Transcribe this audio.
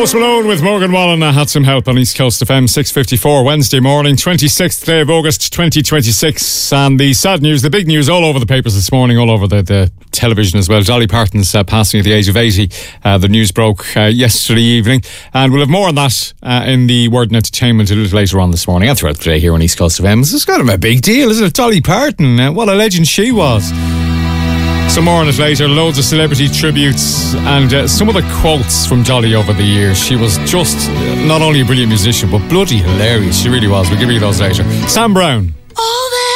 Post Malone with Morgan Wallen. I had some help on East Coast FM 6:54 Wednesday morning, 26th day of August 2026. And the sad news, the big news all over the papers this morning, all over the television as well. Dolly Parton's passing at the age of 80. The news broke yesterday evening. And we'll have more on that in the Word and Entertainment a little later on this morning and throughout the day here on East Coast FM. This is kind of a big deal, isn't it? Dolly Parton, what a legend she was. Some more on it later. Loads of celebrity tributes and some of the quotes from Dolly over the years. She was just not only a brilliant musician but bloody hilarious. She really was. We'll give you those later. Sam Brown.